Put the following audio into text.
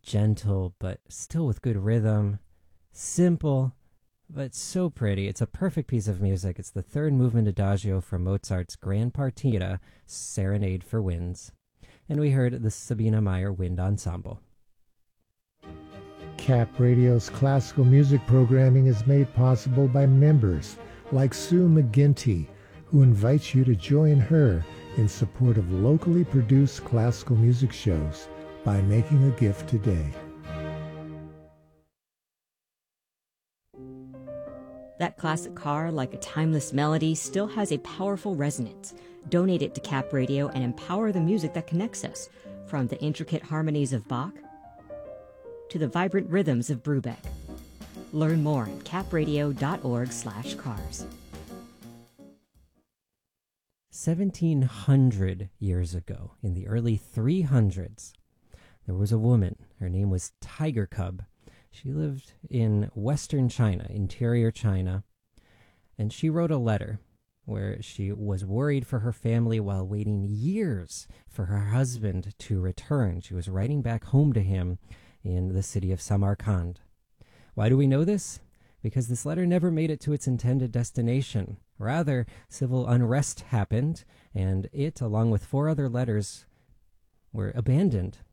gentle, but still with good rhythm. Simple, but so pretty. It's a perfect piece of music. It's the third movement adagio from Mozart's Grand Partita, Serenade for Winds. And we heard the Sabina Meyer Wind Ensemble. Cap Radio's classical music programming is made possible by members like Sue McGinty, who invites you to join her in support of locally produced classical music shows by making a gift today. That classic car, like a timeless melody, still has a powerful resonance. Donate it to Cap Radio and empower the music that connects us, from the intricate harmonies of Bach to the vibrant rhythms of Brubeck. Learn more at capradio.org/cars. 1700 years ago, in the early 300s, there was a woman. Her name was Tiger Cub. She lived in western China, interior China, and she wrote a letter where she was worried for her family while waiting years for her husband to return. She was writing back home to him in the city of Samarkand. Why do we know this? Because this letter never made it to its intended destination. Rather, civil unrest happened, and it, along with 4 other letters, were abandoned